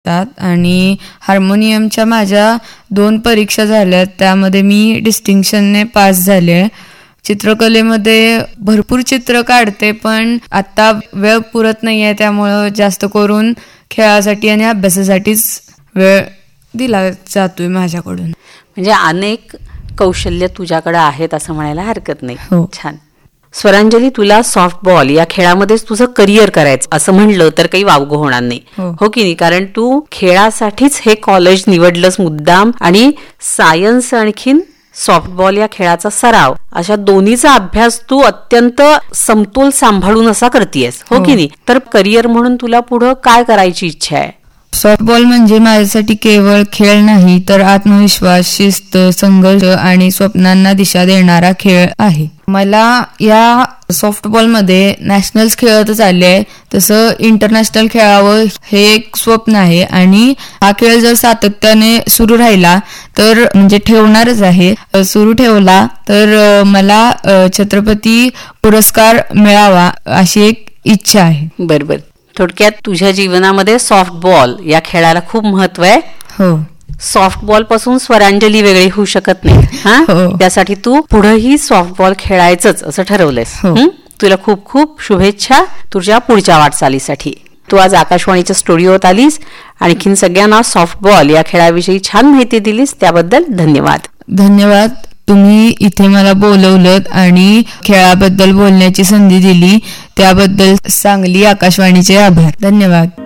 आणि हार्मोनियमच्या माझ्या 2 परीक्षा झाल्या, त्यामध्ये मी डिस्टिंक्शनने पास झाले. चित्रकलेमध्ये भरपूर चित्र काढते, पण आता वेळ पुरत नाही आहे, त्यामुळं जास्त करून खेळासाठी आणि अभ्यासासाठीच वेळ दिला जातोय माझ्याकडून. म्हणजे अनेक कौशल्य तुझ्याकडे आहेत असं म्हणायला हरकत नाही. हो. छान. स्वरांजली, तुला सॉफ्टबॉल या खेळामध्येच तुझं करिअर करायचं असं म्हणलं तर काही वावगं होणार नाही, हो की नाही? कारण तू खेळासाठीच हे कॉलेज निवडलंस मुद्दाम, आणि सायन्स आणखीन सॉफ्टबॉल या खेळाचा सराव अशा दोन्हीचा अभ्यास तू अत्यंत समतोल सांभाळून असा करतेयस, हो की नाही? तर करिअर म्हणून तुला पुढं काय करायची इच्छा आहे? सॉफ्टबॉल म्हणजे माझ्यासाठी केवळ खेळ नाही, तर आत्मविश्वास, शिस्त, संघर्ष आणि स्वप्नांना दिशा देणारा खेळ आहे. मला या सॉफ्टबॉलमध्ये नॅशनल्स खेळतच आले आहे, तसं इंटरनॅशनल खेळावं हे एक स्वप्न आहे. आणि हा खेळ जर सातत्याने सुरू राहिला तर म्हणजे ठेवणारच आहे, सुरू ठेवला तर मला छत्रपती पुरस्कार मिळावा अशी एक इच्छा आहे. बरोबर. थोडक्यात तुझ्या जीवनामध्ये सॉफ्टबॉल या खेळाला खूप महत्व आहे. हो. सॉफ्टबॉल पासून स्वरांजली वेगळी होऊ शकत नाही. त्यासाठी तू पुढेही सॉफ्टबॉल खेळायचंच असं ठरवलंयस. तुला खूप खूप शुभेच्छा तुझ्या पुढच्या वाटचालीसाठी. तू आज आकाशवाणीच्या स्टुडिओत आलीस, आणखीन सगळ्यांना सॉफ्टबॉल या खेळाविषयी छान माहिती दिलीस, त्याबद्दल धन्यवाद. धन्यवाद. तुम्ही इथे मला बोलवलं आणि खेळाबद्दल बोलण्याची संधी दिली, त्याबद्दल सांगली आकाशवाणीचे आभार. धन्यवाद.